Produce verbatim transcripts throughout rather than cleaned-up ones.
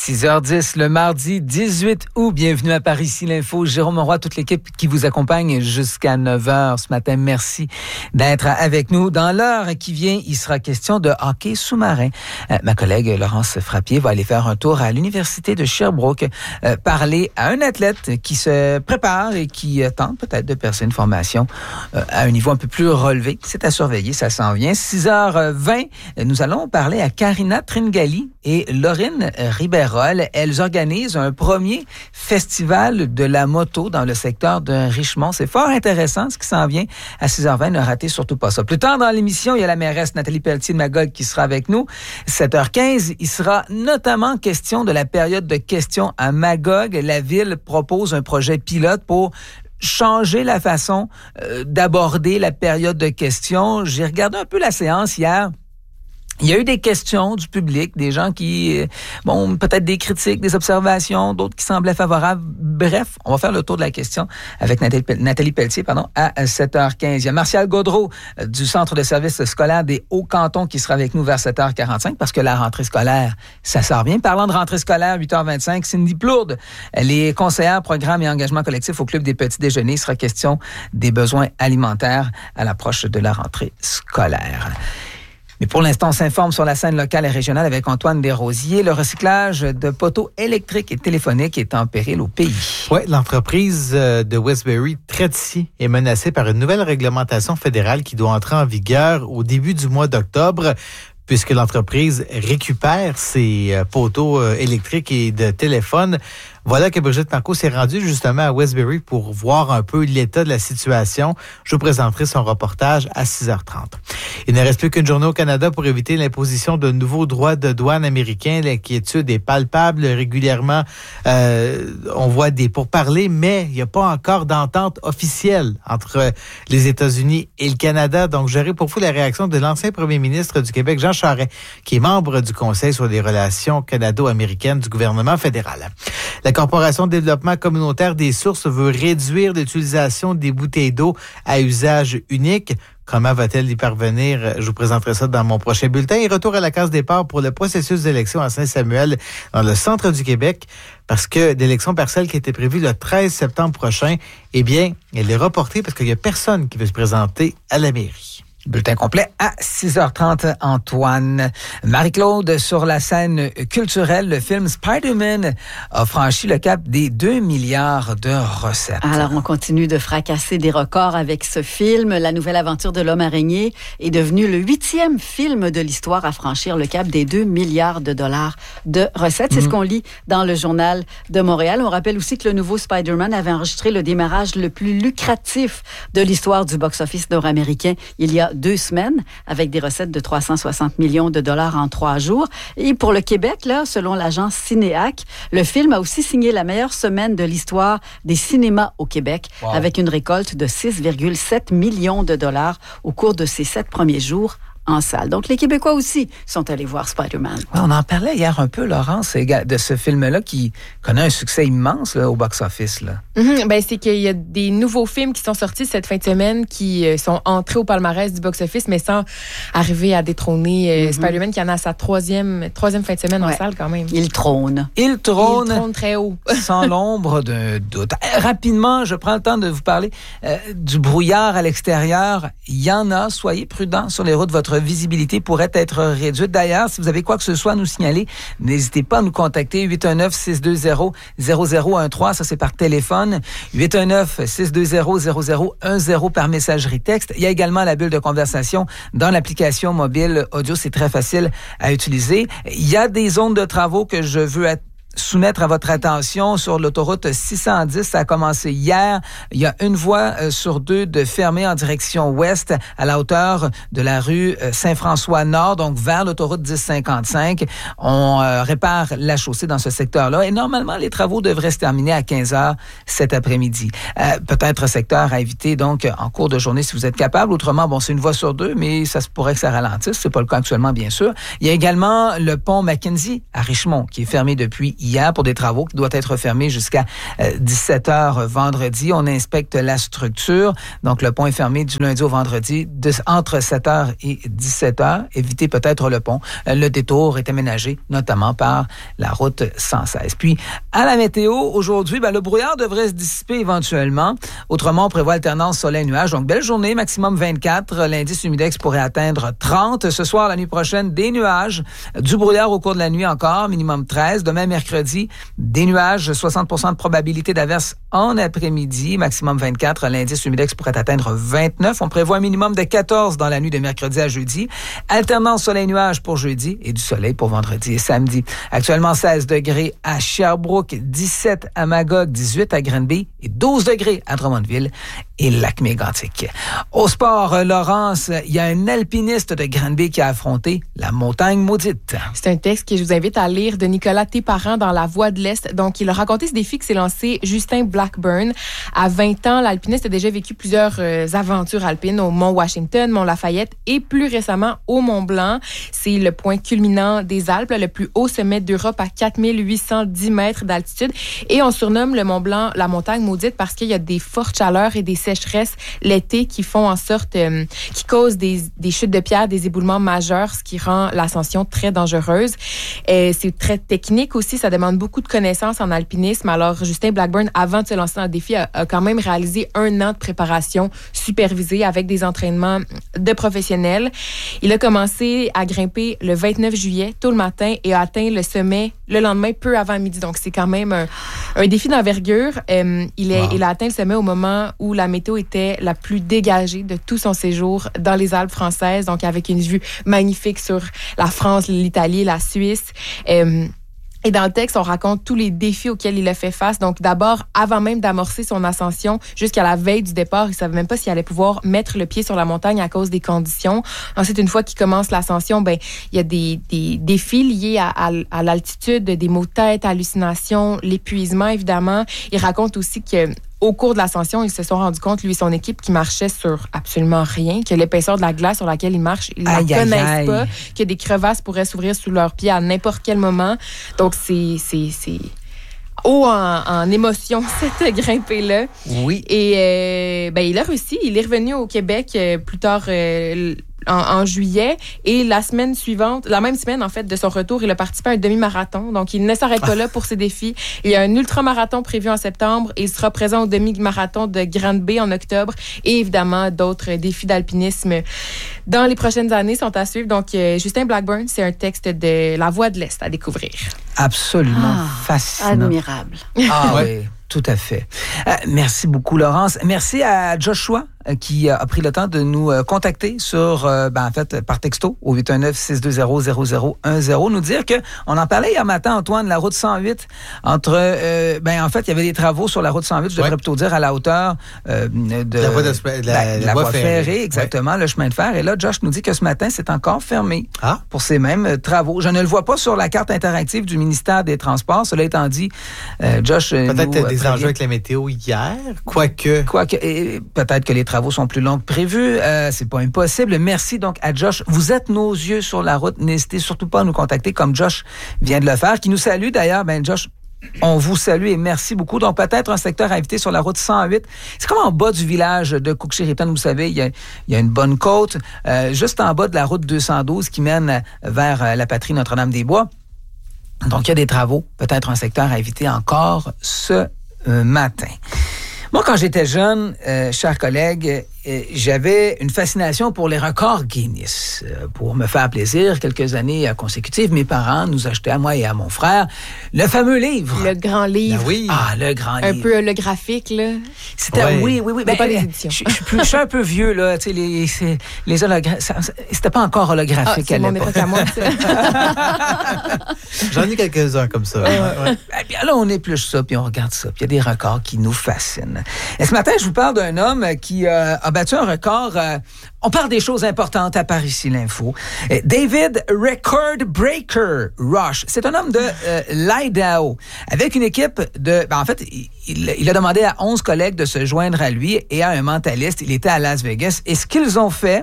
six heures dix, le mardi dix-huit août. Bienvenue à Par ici l'info. Jérôme Roy, toute l'équipe qui vous accompagne jusqu'à neuf heures ce matin. Merci d'être avec nous. Dans l'heure qui vient, il sera question de hockey sous-marin. Euh, ma collègue Laurence Frappier va aller faire un tour à l'Université de Sherbrooke, euh, parler à un athlète qui se prépare et qui euh, tente peut-être de percer une formation euh, à un niveau un peu plus relevé. C'est à surveiller, ça s'en vient. six heures vingt, nous allons parler à Karina Tringali et Laurine Ribérol. Elles organisent un premier festival de la moto dans le secteur de Richemont. C'est fort intéressant ce qui s'en vient à six heures vingt. Ne ratez surtout pas ça. Plus tard dans l'émission, il y a la mairesse Nathalie Pelletier de Magog qui sera avec nous. sept heures quinze, il sera notamment question de la période de questions à Magog. La ville propose un projet pilote pour changer la façon euh, d'aborder la période de questions. J'ai regardé un peu la séance hier. Il y a eu des questions du public, des gens qui, bon, peut-être des critiques, des observations, d'autres qui semblaient favorables. Bref, on va faire le tour de la question avec Nathalie, Nathalie Pelletier, pardon, à sept heures quinze. Il y a Martial Gaudreau du Centre de services scolaires des Hauts-Cantons qui sera avec nous vers sept heures quarante-cinq parce que la rentrée scolaire, ça sort bien. Parlant de rentrée scolaire, huit heures vingt-cinq, Cindy Plourde, elle est conseillère programme et engagement collectif au Club des petits déjeuners. Il sera question des besoins alimentaires à l'approche de la rentrée scolaire. Mais pour l'instant, on s'informe sur la scène locale et régionale avec Antoine Desrosiers. Le recyclage de poteaux électriques et téléphoniques est en péril au pays. Oui, l'entreprise de Westbury, Tretti, est menacée par une nouvelle réglementation fédérale qui doit entrer en vigueur au début du mois d'octobre, puisque l'entreprise récupère ses poteaux électriques et de téléphone. Voilà que Brigitte Marcoux s'est rendue justement à Westbury pour voir un peu l'état de la situation. Je vous présenterai son reportage à six heures trente. Il ne reste plus qu'une journée au Canada pour éviter l'imposition de nouveaux droits de douane américains. L'inquiétude est palpable. Régulièrement, euh, on voit des pourparlers, mais il n'y a pas encore d'entente officielle entre les États-Unis et le Canada. Donc, j'aurai pour vous la réaction de l'ancien premier ministre du Québec, Jean Charest, qui est membre du Conseil sur les relations canado-américaines du gouvernement fédéral. La Corporation de développement communautaire des sources veut réduire l'utilisation des bouteilles d'eau à usage unique. Comment va-t-elle y parvenir? Je vous présenterai ça dans mon prochain bulletin. Et retour à la case départ pour le processus d'élection à Saint-Samuel dans le centre du Québec, parce que l'élection partielle qui était prévue le treize septembre prochain, eh bien, elle est reportée parce qu'il n'y a personne qui veut se présenter à la mairie. Bulletin complet à six heures trente, Antoine. Marie-Claude, sur la scène culturelle, le film Spider-Man a franchi le cap des deux milliards de recettes. Alors, on continue de fracasser des records avec ce film. La nouvelle aventure de l'homme araignée est devenue le huitième film de l'histoire à franchir le cap des deux milliards de dollars de recettes. C'est mmh. ce qu'on lit dans le Journal de Montréal. On rappelle aussi que le nouveau Spider-Man avait enregistré le démarrage le plus lucratif de l'histoire du box-office nord-américain il y a deux semaines, avec des recettes de trois cent soixante millions de dollars en trois jours. Et pour le Québec, là, selon l'agence Cinéac, le film a aussi signé la meilleure semaine de l'histoire des cinémas au Québec, wow. avec une récolte de six virgule sept millions de dollars au cours de ses sept premiers jours en salle. Donc, les Québécois aussi sont allés voir Spider-Man. Ouais, on en parlait hier un peu, Laurence, de ce film-là qui connaît un succès immense là, au box-office. Là. Mm-hmm. Ben, c'est qu'il y a des nouveaux films qui sont sortis cette fin de semaine qui euh, sont entrés au palmarès du box-office, mais sans arriver à détrôner euh, mm-hmm. Spider-Man qui en a sa troisième, troisième fin de semaine ouais. en salle quand même. Il trône. Il trône. Il trône très haut. Sans l'ombre d'un doute. Rapidement, je prends le temps de vous parler euh, du brouillard à l'extérieur. Il y en a. Soyez prudents sur les routes. Votre visibilité pourrait être réduite. D'ailleurs, si vous avez quoi que ce soit à nous signaler, n'hésitez pas à nous contacter. huit un neuf, six deux zéro, zéro zéro un trois, ça c'est par téléphone. huit un neuf, six deux zéro, zéro zéro un zéro par messagerie texte. Il y a également la bulle de conversation dans l'application mobile audio. C'est très facile à utiliser. Il y a des zones de travaux que je veux être soumettre à votre attention sur l'autoroute six cent dix. Ça a commencé hier. Il y a une voie euh, sur deux de fermée en direction ouest à la hauteur de la rue euh, Saint-François-Nord, donc vers l'autoroute dix cinquante-cinq. On euh, répare la chaussée dans ce secteur-là et normalement, les travaux devraient se terminer à quinze heures cet après-midi. Euh, peut-être secteur à éviter donc en cours de journée si vous êtes capable. Autrement, bon, c'est une voie sur deux, mais ça se pourrait que ça ralentisse. C'est pas le cas actuellement, bien sûr. Il y a également le pont Mackenzie à Richemont qui est fermé depuis hier. hier pour des travaux qui doivent être fermés jusqu'à euh, dix-sept heures vendredi. On inspecte la structure. Donc, le pont est fermé du lundi au vendredi de, entre sept heures et dix-sept heures. Évitez peut-être le pont. Euh, le détour est aménagé, notamment par la route cent seize. Puis, à la météo, aujourd'hui, ben, le brouillard devrait se dissiper éventuellement. Autrement, on prévoit alternance soleil-nuage. Donc, belle journée, maximum vingt-quatre. L'indice humidex pourrait atteindre trente. Ce soir, la nuit prochaine, des nuages. Du brouillard au cours de la nuit encore, minimum treize. Demain, mercredi, des nuages, soixante pour cent de probabilité d'averse en après-midi, maximum vingt-quatre. L'indice humidex pourrait atteindre vingt-neuf. On prévoit un minimum de quatorze dans la nuit de mercredi à jeudi. Alternance soleil-nuage pour jeudi et du soleil pour vendredi et samedi. Actuellement, seize degrés à Sherbrooke, dix-sept à Magog, dix-huit à Granby et douze degrés à Drummondville et Lac-Mégantic. Au sport, Laurence, il y a un alpiniste de Granby qui a affronté la montagne maudite. C'est un texte que je vous invite à lire de Nicolas Téparan dans La Voix de l'Est. Donc, il a raconté ce défi que s'est lancé Justin Blackburn. À vingt ans, l'alpiniste a déjà vécu plusieurs euh, aventures alpines au Mont Washington, Mont Lafayette et plus récemment au Mont Blanc. C'est le point culminant des Alpes, le plus haut sommet d'Europe à quatre mille huit cent dix mètres d'altitude. Et on surnomme le Mont Blanc la montagne maudite parce qu'il y a des fortes chaleurs et des sécheresses l'été qui font en sorte, euh, qui causent des, des chutes de pierre, des éboulements majeurs, ce qui rend l'ascension très dangereuse. Et c'est très technique aussi, ça demande beaucoup de connaissances en alpinisme. Alors, Justin Blackburn, avant de se lancer dans le défi, a, a quand même réalisé un an de préparation supervisée avec des entraînements de professionnels. Il a commencé à grimper le vingt-neuf juillet, tôt le matin, et a atteint le sommet le lendemain, peu avant midi. Donc, c'est quand même un, un défi d'envergure. Euh, il, est, wow. il a atteint le sommet au moment où la météo était la plus dégagée de tout son séjour dans les Alpes françaises, donc avec une vue magnifique sur la France, l'Italie, la Suisse. Euh, Et dans le texte, on raconte tous les défis auxquels il a fait face. Donc, d'abord, avant même d'amorcer son ascension, jusqu'à la veille du départ, il ne savait même pas s'il allait pouvoir mettre le pied sur la montagne à cause des conditions. Ensuite, une fois qu'il commence l'ascension, ben, il y a des, des défis liés à, à, à l'altitude, des maux de tête, hallucinations, l'épuisement, évidemment. Il raconte aussi que au cours de l'ascension, ils se sont rendus compte, lui et son équipe, qu'ils marchaient sur absolument rien, que l'épaisseur de la glace sur laquelle ils marchent, ils ne la connaissent aïe. pas, que des crevasses pourraient s'ouvrir sous leurs pieds à n'importe quel moment. Donc, c'est, c'est, c'est haut en, en émotion, cette grimpée-là. Oui. Et euh, ben, il a réussi. Il est revenu au Québec euh, plus tard euh, en, en juillet. Et la semaine suivante, la même semaine, en fait, de son retour, il a participé à un demi-marathon. Donc, il ne s'arrête pas là pour ses défis. Il y a un ultramarathon prévu en septembre. Et il sera présent au demi-marathon de Granby en octobre. Et évidemment, d'autres défis d'alpinisme dans les prochaines années sont à suivre. Donc, euh, Justin Blackburn, c'est un texte de La Voix de l'Est à découvrir. Absolument ah, fascinant. Admirable. Ah ouais. Oui. Tout à fait. Euh, merci beaucoup, Laurence. Merci à Joshua euh, qui a pris le temps de nous euh, contacter sur, euh, ben, en fait, par texto au huit un neuf, six deux zéro, zéro zéro un zéro. Nous dire que on en parlait hier matin, Antoine, la route cent huit. Entre, euh, ben, en fait, il y avait des travaux sur la route cent huit, je devrais ouais. plutôt dire, à la hauteur euh, de la voie, de, la, la, la, la voie voie ferrée. ferrée, exactement, ouais. le chemin de fer. Et là, Josh nous dit que ce matin, c'est encore fermé ah. pour ces mêmes euh, travaux. Je ne le vois pas sur la carte interactive du ministère des Transports. Cela étant dit, euh, Josh, peut-être nous, des enjeux avec la météo hier, quoique. Quoique, et peut-être que les travaux sont plus longs que prévu. Euh, c'est pas impossible. Merci donc à Josh. Vous êtes nos yeux sur la route. N'hésitez surtout pas à nous contacter comme Josh vient de le faire, qui nous salue d'ailleurs. Ben Josh, on vous salue et merci beaucoup. Donc, peut-être un secteur à éviter sur la route cent huit. C'est comme en bas du village de Cook-Chériton, vous savez, il y a, il y a une bonne côte. Euh, juste en bas de la route deux cent douze qui mène vers la patrie Notre-Dame-des-Bois. Donc, il y a des travaux. Peut-être un secteur à éviter encore ce euh, matin. Moi, quand j'étais jeune, euh, chers collègues, euh, j'avais une fascination pour les records Guinness. Euh, pour me faire plaisir, quelques années consécutives, mes parents nous achetaient à moi et à mon frère le fameux livre. Le grand livre. Ben oui. Ah, le grand un livre. Un peu holographique, là. C'était, ouais. oui, oui, oui. Ben, ben, pas les éditions. Je, je, je suis un peu vieux, là. Tu sais, les, c'est, les hologrammes, ça, c'était pas encore holographique ah, à l'époque. C'est mon époque à moi, J'en ai quelques-uns comme ça. Ouais, ouais. Eh bien, là, on épluche ça, puis on regarde ça. Puis il y a des records qui nous fascinent. Et ce matin, je vous parle d'un homme qui euh, a battu un record. Euh, on parle des choses importantes à Paris ici l'info. David Record Breaker Rush. C'est un homme de euh, l'Idaho. Avec une équipe de... Ben, en fait, il, il a demandé à onze collègues de se joindre à lui et à un mentaliste. Il était à Las Vegas. Et ce qu'ils ont fait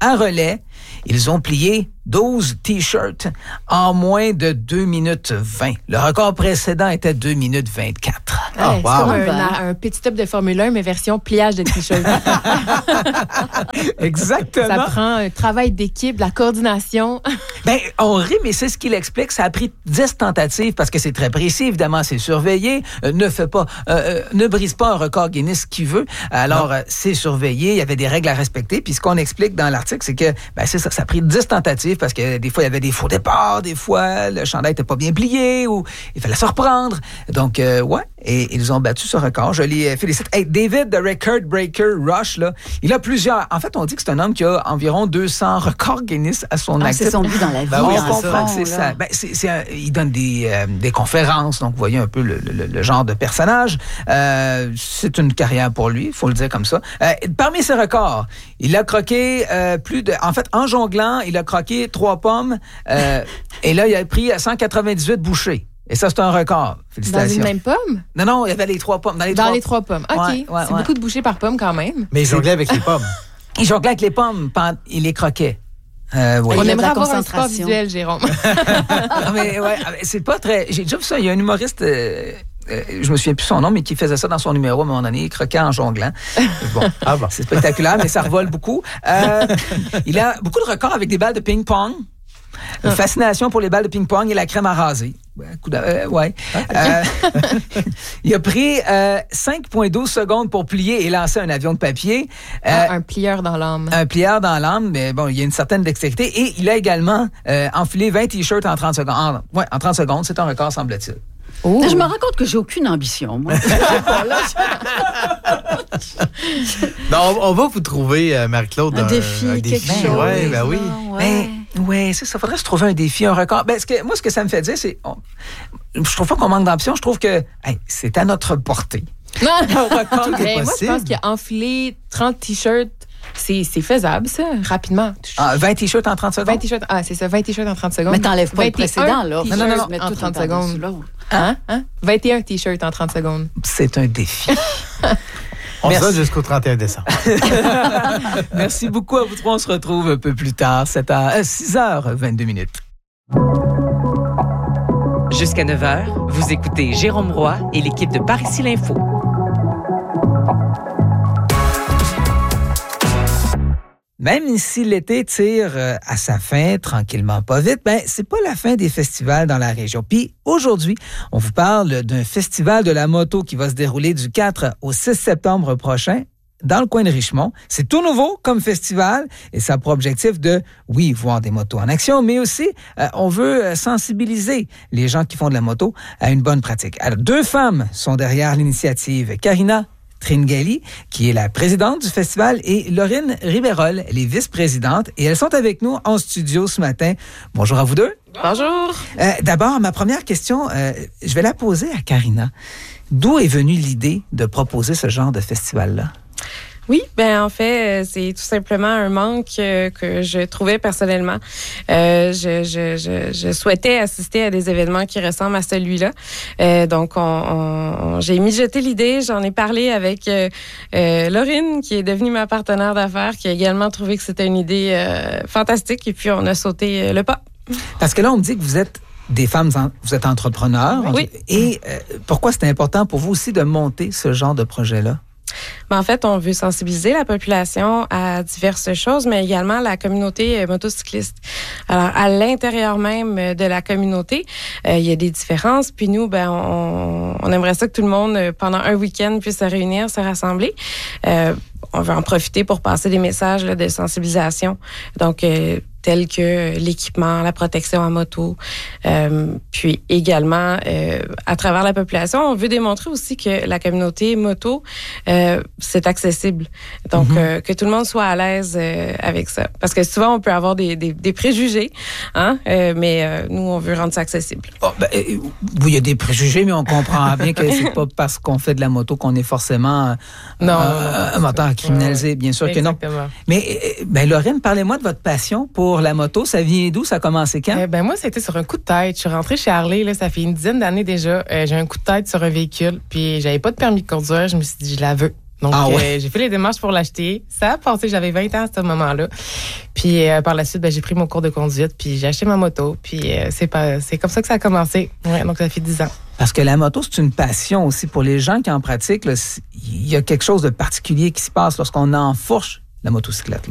à relais, ils ont plié douze T-shirts en moins de deux minutes vingt. Le record précédent était deux minutes vingt-quatre. Ouais, Oh, c'est wow. comme un, un petit top de Formule un, mais version pliage de T-shirt. Exactement. Ça prend un travail d'équipe, de la coordination. Ben, on rit, mais c'est ce qu'il explique. Ça a pris dix tentatives parce que c'est très précis. Évidemment, c'est surveillé. Euh, ne fait pas, euh, euh, ne brise pas un record Guinness qui veut. Alors, euh, c'est surveillé. Il y avait des règles à respecter. Puis, ce qu'on explique dans l'article, c'est que, ben, c'est ça, ça a pris dix tentatives parce que des fois, il y avait des faux départs. Des fois, le chandail était pas bien plié ou il fallait se reprendre. Donc, euh, ouais. Et ils ont battu ce record. Je les félicite. Hey, David, the Record Breaker Rush, là, il a plusieurs. En fait, on dit que c'est un homme qui a environ deux cents records Guinness à son Ah, actif. c'est son but dans la vie. Ben oui, on en comprend que fond, c'est là. ça. Ben, c'est, c'est un- il donne des, euh, des conférences, donc vous voyez un peu le, le- le genre de personnage. Euh, c'est une carrière pour lui, il faut le dire comme ça. Euh, parmi ses records, il a croqué euh, plus de... En fait, en jonglant, il a croqué trois pommes euh, et là, il a pris cent quatre-vingt-dix-huit bouchées. Et ça, c'est un record. Dans Félicitations. une même pomme? Non, non, il y avait les trois pommes. Dans les Dans trois, les trois pommes. OK. Ouais, ouais, c'est ouais. beaucoup de bouchées par pomme quand même. Mais il jonglait avec les pommes. Il jonglait avec les pommes, pendant- il les croquait. Euh, oui. Il y On a de aimerait la avoir un sport concentration. visuel, Jérôme. Non, mais ouais, c'est pas très. J'ai déjà vu ça. Il y a un humoriste, euh, euh, je me souviens plus son nom, mais qui faisait ça dans son numéro à un moment donné, il croquait en jonglant. Bon, Ah bon. c'est spectaculaire, mais ça revole beaucoup. Euh, il a beaucoup de records avec des balles de ping-pong. Une fascination pour les balles de ping-pong et la crème à raser. Ouais, coup d'a- euh, ouais. Euh, il a pris euh, cinq virgule douze secondes pour plier et lancer un avion de papier. Euh, Ah, un plieur dans l'âme. un plieur dans l'âme, mais bon, il y a une certaine dextérité. Et il a également euh, enfilé vingt T-shirts en trente secondes. En, ouais, en trente secondes, c'est un record, semble-t-il. Oh. Je me rends compte que j'ai aucune ambition, moi. Ben, on, on va vous trouver, euh, Marie-Claude, Un défi, quelque chose. Ouais, ben oui. là, ouais. Ben, ouais, c'est ça. Faudrait se trouver un défi, un record. Ben, ce que, moi, ce que ça me fait dire, c'est... on- je trouve pas qu'on manque d'ambition. Je trouve que hey, c'est à notre portée. Non, Un record qui est mais moi, je possible. pense qu'enfiler trente T-shirts, c'est, c'est faisable, ça, rapidement. Ah, vingt T-shirts en trente secondes? vingt T-shirts, ah, c'est ça, vingt T-shirts en trente secondes. Mais t'enlèves pas le vingt et un précédent, là. T-shirts Non, non, non, Mais en tout trente un par-dessus secondes. l'autre. Hein? Hein? vingt et un T-shirts en trente secondes. C'est un défi. On se Merci. donne jusqu'au trente et un décembre. Merci beaucoup à vous trois. On se retrouve un peu plus tard. C'est à six heures vingt-deux minutes. Jusqu'à neuf heures, vous écoutez Jérôme Roy et l'équipe de Par ici l'Info. Même si l'été tire euh, à sa fin, tranquillement, pas vite, ben c'est pas la fin des festivals dans la région. Puis aujourd'hui, on vous parle d'un festival de la moto qui va se dérouler du quatre au six septembre prochain dans le coin de Richmond. C'est tout nouveau comme festival et ça a pour objectif de, oui, voir des motos en action, mais aussi, euh, on veut euh, sensibiliser les gens qui font de la moto à une bonne pratique. Alors, deux femmes sont derrière l'initiative. Karina Tringali, qui est la présidente du festival, et Laurine Riberol, elle est vice-présidente, et elles sont avec nous en studio ce matin. Bonjour à vous deux. Bonjour. Euh, d'abord, ma première question, euh, je vais la poser à Karina. D'où est venue l'idée de proposer ce genre de festival-là? Oui, ben en fait, euh, c'est tout simplement un manque euh, que je trouvais personnellement. Euh, je, je, je, je souhaitais assister à des événements qui ressemblent à celui-là. Euh, donc, on, on, j'ai mijoté l'idée, j'en ai parlé avec euh, euh, Laurine, qui est devenue ma partenaire d'affaires, qui a également trouvé que c'était une idée euh, fantastique, et puis on a sauté euh, le pas. Parce que là, on me dit que vous êtes des femmes, en- vous êtes entrepreneurs. Oui. Et euh, pourquoi c'est important pour vous aussi de monter ce genre de projet-là? Ben, en fait, on veut sensibiliser la population à diverses choses, mais également la communauté euh, motocycliste. Alors, à l'intérieur même euh, de la communauté, euh, il y a des différences. Puis nous, ben, on, on aimerait ça que tout le monde, euh, pendant un week-end, puisse se réunir, se rassembler. Euh, on veut en profiter pour passer des messages là, de sensibilisation. Donc, euh, tels que l'équipement, la protection à moto, euh, puis également euh, à travers la population, on veut démontrer aussi que la communauté moto, euh, c'est accessible. Donc, mm-hmm. euh, que tout le monde soit à l'aise euh, avec ça. Parce que souvent, on peut avoir des, des, des préjugés, hein, euh, mais euh, nous, on veut rendre ça accessible. Oh, ben, euh, oui, il y a des préjugés, mais on comprend bien que c'est pas parce qu'on fait de la moto qu'on est forcément euh, Non, euh, un moteur criminalisé, ouais, bien sûr exactement. que non. Mais, euh, ben, Laurine, parlez-moi de votre passion pour la moto. Ça vient d'où? Ça a commencé quand? Euh, ben moi, ça a été sur un coup de tête. Je suis rentrée chez Harley, là, ça fait une dizaine d'années déjà. Euh, j'ai un coup de tête sur un véhicule, puis j'avais pas de permis de conduire. Je me suis dit, je la veux. Donc, ah ouais. euh, j'ai fait les démarches pour l'acheter. Ça a passé, j'avais vingt ans à ce moment-là. Puis, euh, par la suite, ben, j'ai pris mon cours de conduite, puis j'ai acheté ma moto. Puis, euh, c'est pas, c'est comme ça que ça a commencé. Ouais, donc, ça fait dix ans. Parce que la moto, c'est une passion aussi pour les gens qui en pratiquent. Il y a quelque chose de particulier qui se passe lorsqu'on enfourche la motocyclette.